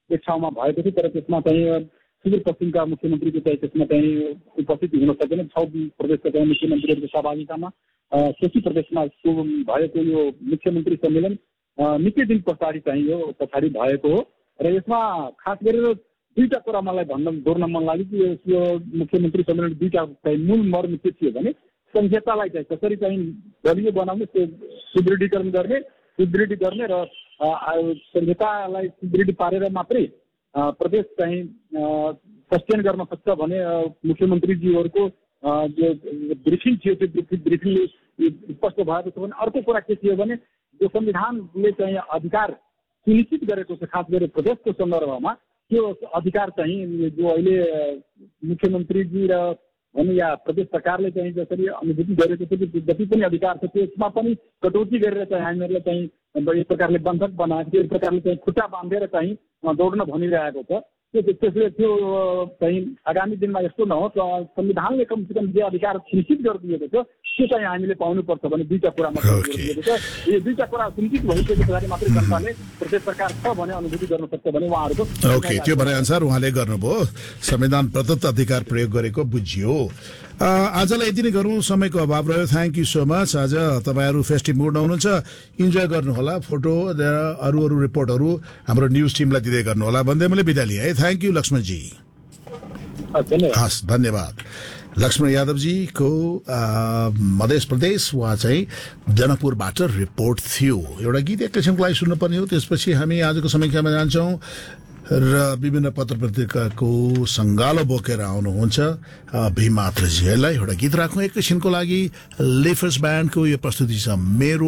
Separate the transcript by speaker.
Speaker 1: एक ठाउँमा भएको थियो, तर त्यसमा चाहिँ सुदूरपश्चिमका मुख्यमन्त्रीको चाहिँ त्यसमा चाहिँ उपस्थित हुन सकेन। 6 प्रदेशका चाहिँ मुख्यमन्त्रीहरूको सहभागितामा कोशी प्रदेशमा भएको यो मुख्यमन्त्री सम्मेलन निकै दिन पछाडि भएको हो। र यसमा खास गरेर दुईटा कुरा मलाई जोड्न मन लाग्यो कि यो मुख्यमन्त्री सम्मेलन दुईटा चाहिँ मूल मर्म के थियो भने संहितालाई चाहिँ कसरी चाहिँ बलियो बनाउने, सुदृढीकरण गर्ने र संहितालाई सुदृढ पारेर मात्रै प्रदेश चाहिँ सस्टेन गर्न सक्छ भने मुख्यमन्त्रीजीहरूको जो ब्रिफिङ थियो त्यो ब्रिफिङले स्पष्ट भएको छ भने अर्को कुरा के थियो भने जो संविधानले चाहिँ अधिकार सुनिश्चित गरेको छ खास गरेर प्रदेशको सन्दर्भमा त्यो अधिकार चाहिँ जो अहिले मुख्यमन्त्रीजी र भनौँ या प्रदेश सरकारले चाहिँ जसरी अनुभूति गरेको छ त्यो जति पनि अधिकार छ त्यसमा पनि कटौती गरेर चाहिँ हामीहरूले चाहिँ एक प्रकारले बन्धक बनाएको थियो, एक प्रकारले चाहिँ खुट्टा बाँधेर चाहिँ दौड्न भनिरहेको छ। त्यसले त्यो चाहिँ आगामी दिनमा यस्तो नहोस्, संविधानले कमसेकम जे अधिकार सुनिश्चित गरिदिएको छ त्यो चाहिँ हामीले पाउनुपर्छ भने दुईटा कुरा मात्रै गरिदिएको छ। यो दुईटा कुरा सुनिश्चित भइसके पछाडि मात्रै जनताले प्रदेश सरकार छ भने अनुभूति गर्न सक्छ भने उहाँहरूको
Speaker 2: त्यो भने अनुसार उहाँले गर्नुभयो, संविधान प्रदत्त अधिकार प्रयोग गरेको बुझियो। आजलाई यति नै गरौँ, समयको अभाव रह्यो। Thank you so much. आज तपाईँहरू फेस्टिभ मुडमा हुनुहुन्छ, इन्जोय गर्नुहोला, फोटो र अरू रिपोर्टहरू हाम्रो न्युज टिमलाई दिँदै गर्नुहोला भन्दै मैले बिदा लिएँ है। Thank you Lakshmanji. हस्, धन्यवाद। लक्ष्मण यादवजीको मध्य प्रदेश उहाँ चाहिँ जनकपुरबाट रिपोर्ट थियो। एउटा गीत एकैछिनको लागि सुन्नुपर्ने हो, त्यसपछि हामी आजको समीक्षामा जान्छौँ र विभिन्न पत्र पत्रिकाको सङ्गालो बोकेर आउनुहुन्छ भीमात्रजीलाई। एउटा गीत राखौँ एकैछिनको लागि। लेफर्स ब्यान्डको यो प्रस्तुति छ मेरो